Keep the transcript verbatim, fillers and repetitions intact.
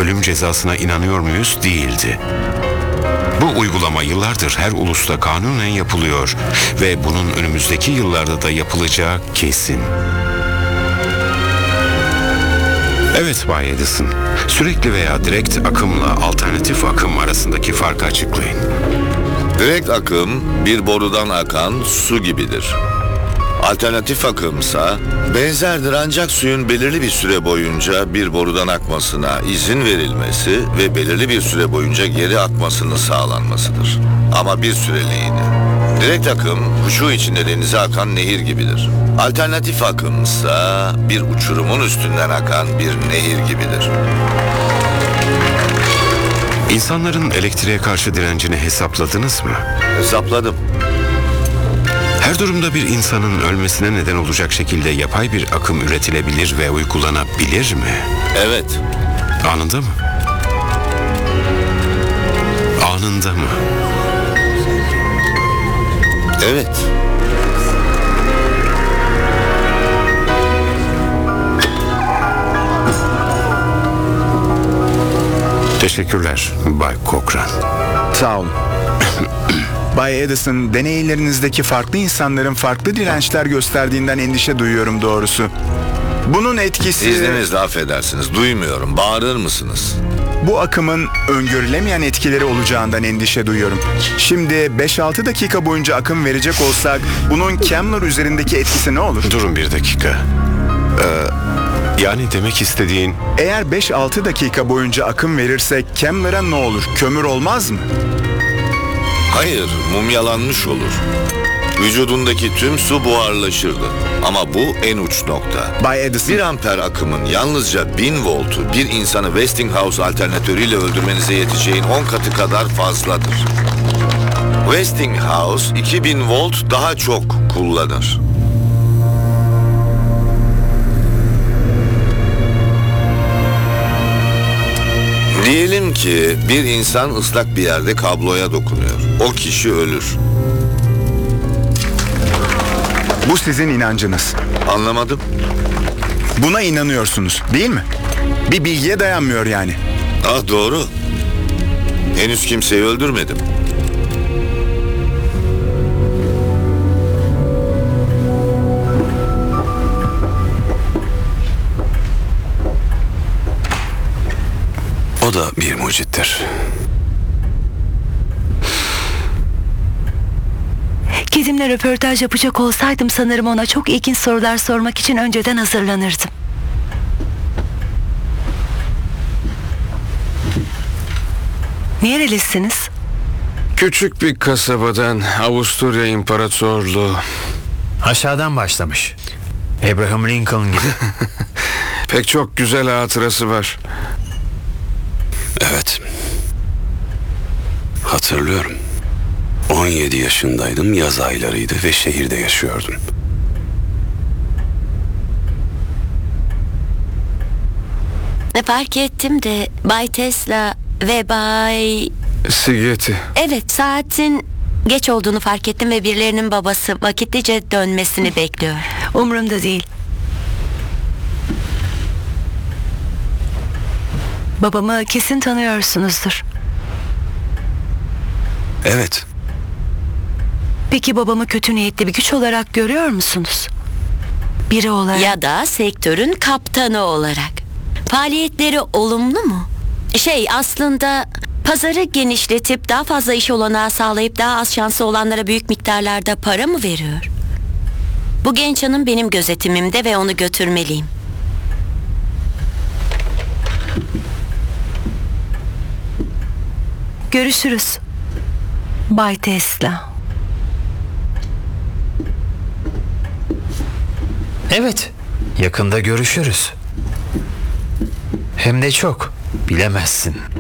ölüm cezasına inanıyor muyuz? Değildi. Bu uygulama yıllardır her ulusta kanunen yapılıyor ve bunun önümüzdeki yıllarda da yapılacağı kesin. Evet Bay Edison, sürekli veya direkt akımla alternatif akım arasındaki farkı açıklayın. Direkt akım bir borudan akan su gibidir. Alternatif akımsa benzerdir ancak suyun belirli bir süre boyunca bir borudan akmasına izin verilmesi ve belirli bir süre boyunca geri akmasının sağlanmasıdır. Ama bir süreliğine. Direkt akım kuşu içinde denize akan nehir gibidir. Alternatif akımsa bir uçurumun üstünden akan bir nehir gibidir. İnsanların elektriğe karşı direncini hesapladınız mı? Hesapladım. Her durumda bir insanın ölmesine neden olacak şekilde yapay bir akım üretilebilir ve uygulanabilir mi? Evet. Anında mı? Anında mı? Evet. Teşekkürler Bay Cochran. Sağ olun. Bay Edison, deneylerinizdeki farklı insanların farklı dirençler gösterdiğinden endişe duyuyorum doğrusu. Bunun etkisi... İzninizle affedersiniz, duymuyorum. Bağırır mısınız? Bu akımın öngörülemeyen etkileri olacağından endişe duyuyorum. Şimdi beş altı dakika boyunca akım verecek olsak bunun Kemmler üzerindeki etkisi ne olur? Durun bir dakika. Ee, yani demek istediğin... Eğer beş altı dakika boyunca akım verirsek Kemmler'a ne olur? Kömür olmaz mı? Hayır, mumyalanmış olur. Vücudundaki tüm su buharlaşırdı. Ama bu en uç nokta. Bay Edison... Bir amper akımın yalnızca bin voltu bir insanı Westinghouse alternatörüyle öldürmenize yeteceğin on katı kadar fazladır. Westinghouse iki bin volt daha çok kullanır. Diyelim ki bir insan ıslak bir yerde kabloya dokunuyor. O kişi ölür. Bu sizin inancınız. Anlamadım. Buna inanıyorsunuz, değil mi? Bir bilgiye dayanmıyor yani. Ah doğru. Henüz kimseyi öldürmedim. O da bir mucittir. Kedimle röportaj yapacak olsaydım sanırım ona çok ilginç sorular sormak için önceden hazırlanırdım. Nerelisiniz? Küçük bir kasabadan, Avusturya İmparatorluğu. Aşağıdan başlamış. Abraham Lincoln gibi. Pek çok güzel hatırası var. Evet. Hatırlıyorum. on yedi yaşındaydım, yaz aylarıydı ve şehirde yaşıyordum. Fark ettim de Bay Tesla ve Bay... Sigeti. Evet, saatin geç olduğunu fark ettim ve birilerinin babası vakitlice dönmesini bekliyor. Umurumda değil. Babamı kesin tanıyorsunuzdur. Evet. Peki babamı kötü niyetli bir güç olarak görüyor musunuz? Biri olarak... Ya da sektörün kaptanı olarak. Faaliyetleri olumlu mu? Şey, aslında pazarı genişletip daha fazla iş olanağı sağlayıp daha az şansı olanlara büyük miktarlarda para mı veriyor? Bu genç hanım benim gözetimimde ve onu götürmeliyim. Görüşürüz Bay Tesla. Evet, yakında görüşürüz. Hem de çok, bilemezsin.